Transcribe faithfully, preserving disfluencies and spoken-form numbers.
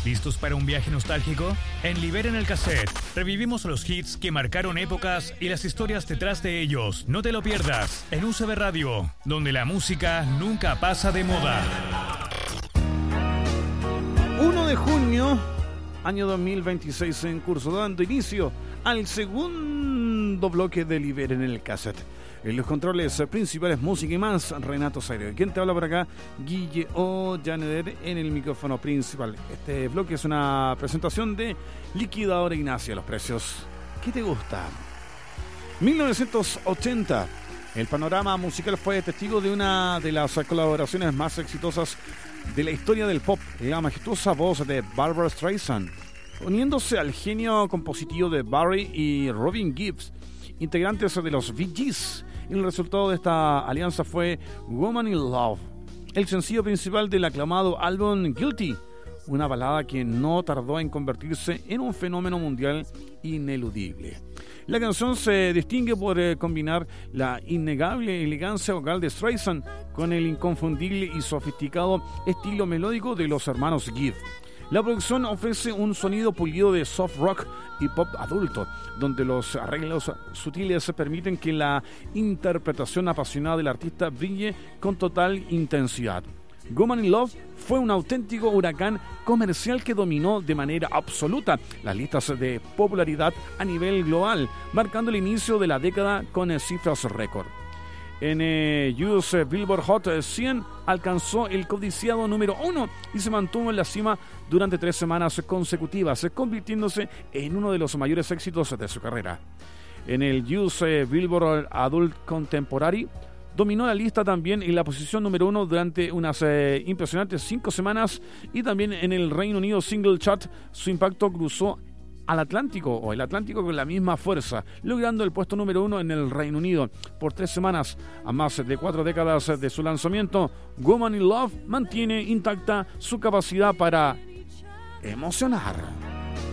¿Listos para un viaje nostálgico? En Liberen el Cassette, revivimos los hits que marcaron épocas y las historias detrás de ellos. No te lo pierdas, en U C B Radio, donde la música nunca pasa de moda. uno de junio, año dos mil veintiséis en curso, dando inicio al segundo bloque de Liberen el Cassette. En los controles principales, música y más, Renato Zaire. ¿Quién te habla por acá? Guille Ollaneder en el micrófono principal. Este bloque es una presentación de Liquidadora Ignacia. Los precios que te gustan. mil novecientos ochenta. El panorama musical fue testigo de una de las colaboraciones más exitosas de la historia del pop. La majestuosa voz de Barbra Streisand, uniéndose al genio compositivo de Barry y Robin Gibbs, integrantes de los Bee Gees. El resultado de esta alianza fue Woman in Love, el sencillo principal del aclamado álbum Guilty, una balada que no tardó en convertirse en un fenómeno mundial ineludible. La canción se distingue por eh, combinar la innegable elegancia vocal de Streisand con el inconfundible y sofisticado estilo melódico de los hermanos Gibb. La producción ofrece un sonido pulido de soft rock y pop adulto, donde los arreglos sutiles permiten que la interpretación apasionada del artista brille con total intensidad. Woman in Love fue un auténtico huracán comercial que dominó de manera absoluta las listas de popularidad a nivel global, marcando el inicio de la década con cifras récord. En eh, U S Billboard Hot cien alcanzó el codiciado número uno y se mantuvo en la cima durante tres semanas consecutivas, convirtiéndose en uno de los mayores éxitos de su carrera. En el U S Billboard Adult Contemporary dominó la lista también en la posición número uno durante unas eh, impresionantes cinco semanas, y también en el Reino Unido Single Chart su impacto cruzó al Atlántico o el Atlántico con la misma fuerza, logrando el puesto número uno en el Reino Unido por tres semanas. A más de cuatro décadas de su lanzamiento, Woman in Love mantiene intacta su capacidad para emocionar.